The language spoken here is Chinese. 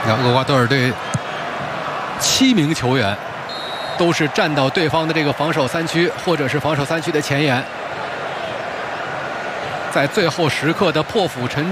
那厄瓜多尔队7名球员都是站到对方的这个防守3区或者是防守3区的前沿，在最后时刻的破釜沉舟。